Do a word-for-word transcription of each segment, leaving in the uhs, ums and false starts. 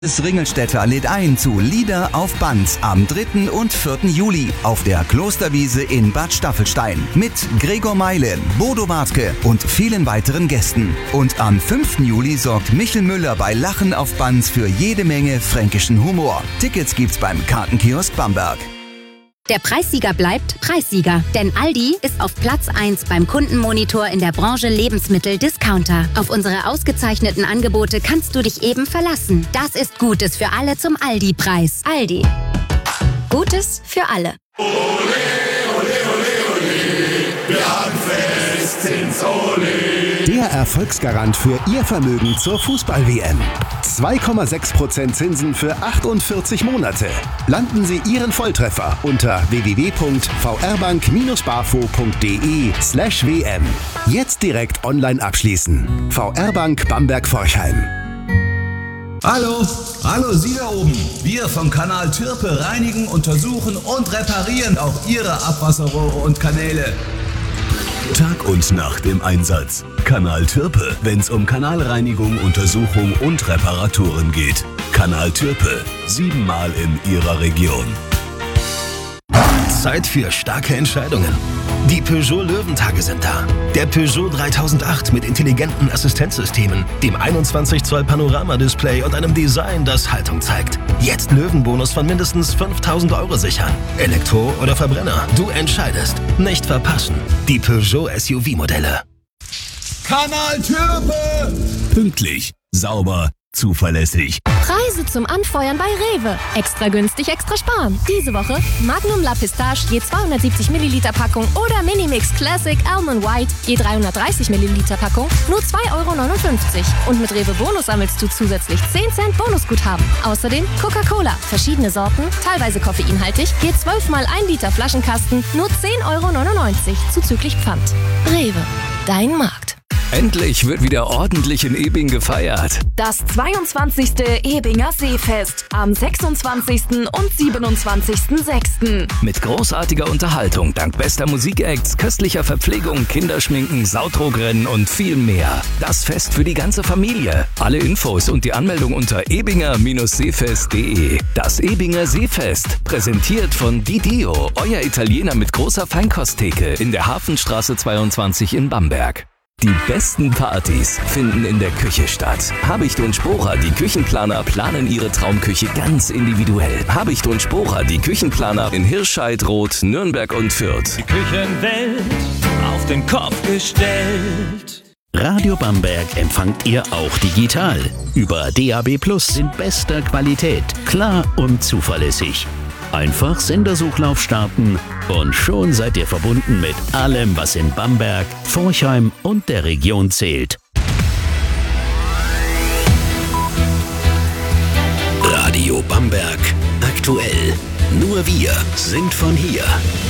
Das Ringelstädter lädt ein zu Lieder auf Band am dritten und vierten Juli auf der Klosterwiese in Bad Staffelstein mit Gregor Meilen, Bodo Wartke und vielen weiteren Gästen. Und am fünften Juli sorgt Michel Müller bei Lachen auf Band für jede Menge fränkischen Humor. Tickets gibt's beim Kartenkiosk Bamberg. Der Preissieger bleibt Preissieger, denn Aldi ist auf Platz eins beim Kundenmonitor in der Branche Lebensmittel-Discounter. Auf unsere ausgezeichneten Angebote kannst du dich eben verlassen. Das ist Gutes für alle zum Aldi-Preis. Aldi. Gutes für alle. Ole, ole, ole, ole. Wir haben Festzins, ole. Der Erfolgsgarant für Ihr Vermögen zur Fußball-W M. zwei Komma sechs Prozent Zinsen für achtundvierzig Monate. Landen Sie Ihren Volltreffer unter w w w punkt v r bank dash bafo punkt d e slash w m. Jetzt direkt online abschließen. V R Bank Bamberg-Forchheim. Hallo, hallo Sie da oben. Wir vom Kanal Türpe reinigen, untersuchen und reparieren auch Ihre Abwasserrohre und Kanäle. Tag und Nacht im Einsatz. Kanal Türpe, wenn's um Kanalreinigung, Untersuchung und Reparaturen geht. Kanal Türpe, siebenmal in Ihrer Region. Zeit für starke Entscheidungen. Die Peugeot Löwentage sind da. Der Peugeot dreitausendacht mit intelligenten Assistenzsystemen, dem einundzwanzig Zoll Panoramadisplay und einem Design, das Haltung zeigt. Jetzt Löwenbonus von mindestens fünftausend Euro sichern. Elektro oder Verbrenner, du entscheidest. Nicht verpassen. Die Peugeot S U V-Modelle. Kanal Türpe! Pünktlich, sauber, zuverlässig. Preise zum Anfeuern bei Rewe. Extra günstig, extra sparen. Diese Woche Magnum La Pistache je zweihundertsiebzig Milliliter Packung oder Minimix Classic Almond White je dreihundertdreißig Milliliter Packung nur zwei Euro neunundfünfzig. Und mit Rewe Bonus sammelst du zusätzlich zehn Cent Bonusguthaben. Außerdem Coca-Cola, verschiedene Sorten, teilweise koffeinhaltig, je zwölf mal ein Liter Flaschenkasten nur zehn Euro neunundneunzig zuzüglich Pfand. Rewe, dein Markt. Endlich wird wieder ordentlich in Ebing gefeiert. Das zweiundzwanzigste Ebinger Seefest am sechsundzwanzigsten und siebenundzwanzigsten sechsten Mit großartiger Unterhaltung, dank bester Musikacts, köstlicher Verpflegung, Kinderschminken, Sautrogrennen und viel mehr. Das Fest für die ganze Familie. Alle Infos und die Anmeldung unter ebinger seefest punkt de. Das Ebinger Seefest, präsentiert von Didio, euer Italiener mit großer Feinkosttheke in der Hafenstraße zweiundzwanzig in Bamberg. Die besten Partys finden in der Küche statt. Habicht und Sporer, die Küchenplaner, planen ihre Traumküche ganz individuell. Habicht und Sporer, die Küchenplaner in Hirscheid, Roth, Nürnberg und Fürth. Die Küchenwelt auf den Kopf gestellt. Radio Bamberg empfangt ihr auch digital. Über D A B Plus in bester Qualität, klar und zuverlässig. Einfach Sendersuchlauf starten und schon seid ihr verbunden mit allem, was in Bamberg, Forchheim und der Region zählt. Radio Bamberg aktuell. Nur wir sind von hier.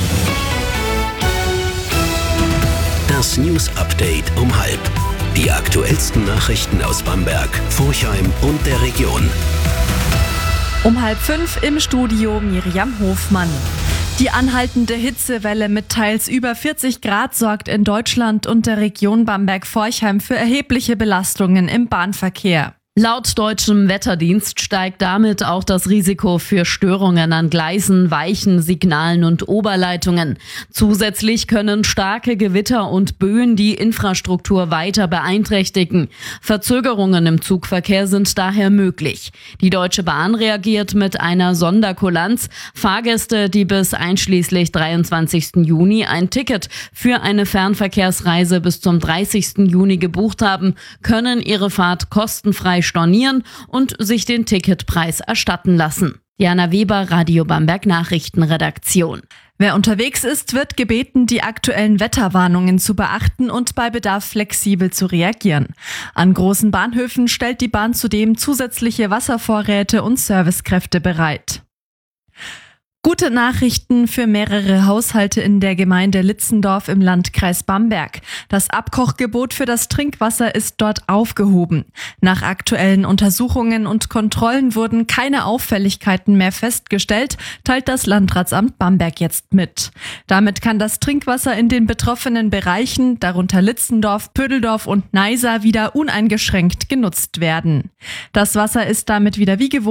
Das News Update um halb. Die aktuellsten Nachrichten aus Bamberg, Forchheim und der Region. Um halb fünf im Studio Miriam Hofmann. Die anhaltende Hitzewelle mit teils über vierzig Grad sorgt in Deutschland und der Region Bamberg-Forchheim für erhebliche Belastungen im Bahnverkehr. Laut deutschem Wetterdienst steigt damit auch das Risiko für Störungen an Gleisen, Weichen, Signalen und Oberleitungen. Zusätzlich können starke Gewitter und Böen die Infrastruktur weiter beeinträchtigen. Verzögerungen im Zugverkehr sind daher möglich. Die Deutsche Bahn reagiert mit einer Sonderkulanz. Fahrgäste, die bis einschließlich dreiundzwanzigsten Juni ein Ticket für eine Fernverkehrsreise bis zum dreißigsten Juni gebucht haben, können ihre Fahrt kostenfrei stornieren und sich den Ticketpreis erstatten lassen. Jana Weber, Radio Bamberg Nachrichtenredaktion. Wer unterwegs ist, wird gebeten, die aktuellen Wetterwarnungen zu beachten und bei Bedarf flexibel zu reagieren. An großen Bahnhöfen stellt die Bahn zudem zusätzliche Wasservorräte und Servicekräfte bereit. Gute Nachrichten für mehrere Haushalte in der Gemeinde Litzendorf im Landkreis Bamberg. Das Abkochgebot für das Trinkwasser ist dort aufgehoben. Nach aktuellen Untersuchungen und Kontrollen wurden keine Auffälligkeiten mehr festgestellt, teilt das Landratsamt Bamberg jetzt mit. Damit kann das Trinkwasser in den betroffenen Bereichen, darunter Litzendorf, Pödeldorf und Neisa, wieder uneingeschränkt genutzt werden. Das Wasser ist damit wieder wie gewohnt